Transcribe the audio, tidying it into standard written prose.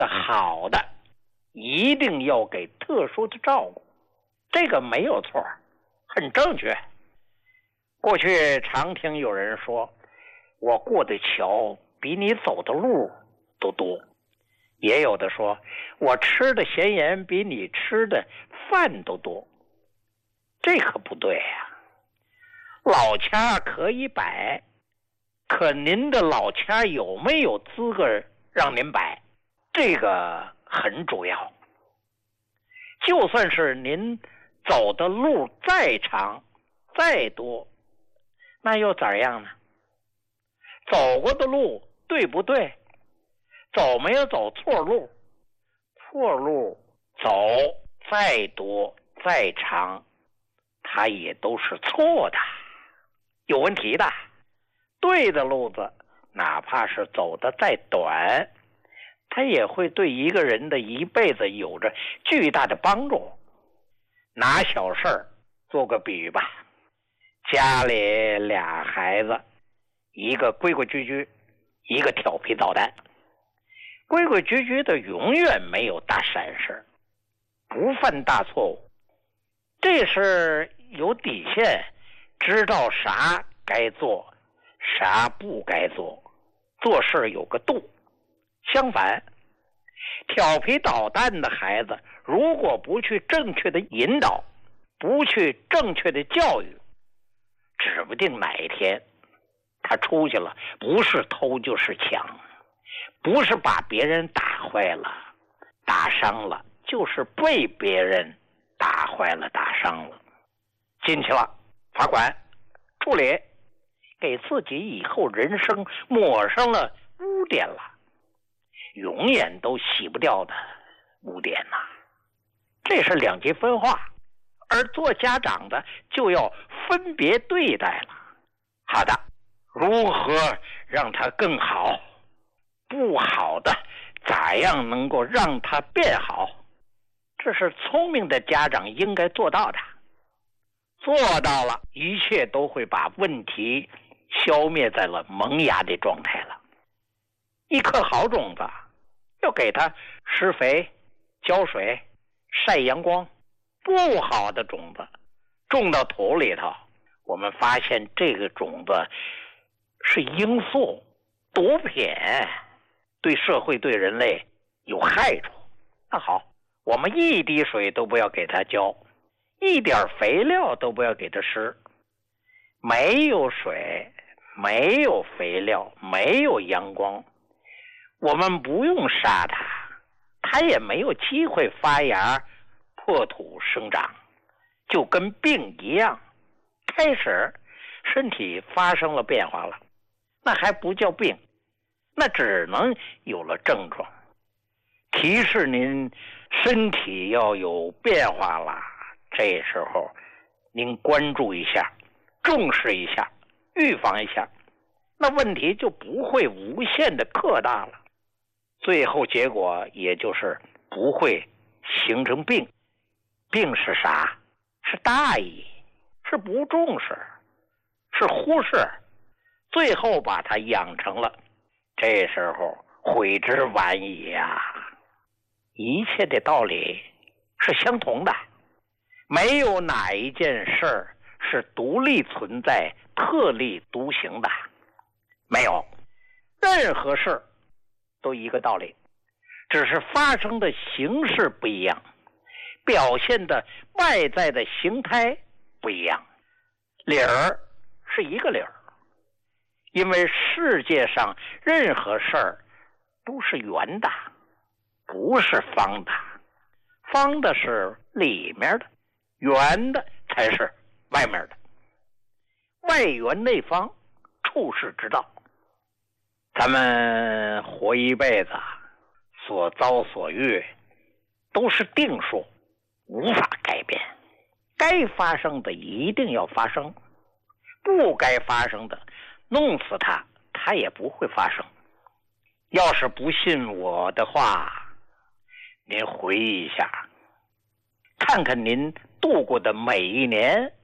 好的一定要给特殊的照顾，这个没有错，很正确。过去常听有人说，我过的桥比你走的路都多，也有的说我吃的咸盐比你吃的饭都多，这可不对呀。老掐可以摆，可您的老掐有没有资格让您摆，这个很主要。就算是您走的路再长再多，那又怎样呢？走过的路对不对？走没有走错路？错路走再多再长，它也都是错的，有问题的。对的路子哪怕是走得再短，它也会对一个人的一辈子有着巨大的帮助。拿小事儿做个比喻吧，家里俩孩子，一个规规矩矩，一个调皮捣蛋。规规矩矩的永远没有大闪失，不犯大错误，这是有底线，知道啥该做啥不该做，做事有个度。相反，调皮捣蛋的孩子如果不去正确的引导，不去正确的教育，指不定哪一天他出去了，不是偷就是抢，不是把别人打坏了打伤了，就是被别人打坏了打伤了，进去了罚款处理，给自己以后人生抹上了污点了，永远都洗不掉的污点呐。这是两极分化，而做家长的就要分别对待了。好的，如何让它更好？不好的咋样能够让它变好？这是聪明的家长应该做到的。做到了，一切都会把问题消灭在了萌芽的状态了。一颗好种子要给它施肥、浇水、晒阳光，不好的种子种到土里头，我们发现这个种子是罂粟、毒品，对社会对人类有害处。那好，我们一滴水都不要给它浇，一点肥料都不要给它施。没有水，没有肥料，没有阳光，我们不用杀它，它也没有机会发芽破土生长，就跟病一样，开始身体发生了变化了，那还不叫病，那只能有了症状，提示您身体要有变化了。这时候您关注一下，重视一下，预防一下，那问题就不会无限的扩大了，最后结果也就是不会形成病。病是啥？是大意，是不重视，是忽视，最后把它养成了，这时候悔之晚矣啊！一切的道理是相同的，没有哪一件事儿是独立存在、特立独行的，没有，任何事都一个道理，只是发生的形式不一样，表现的外在的形态不一样，理儿是一个理儿。因为世界上任何事儿都是圆的，不是方的，方的是里面的，圆的才是外面的，外圆内方，处世之道。咱们活一辈子，所遭所遇都是定数，无法改变，该发生的一定要发生，不该发生的弄死它，它也不会发生。要是不信我的话，您回忆一下，看看您度过的每一年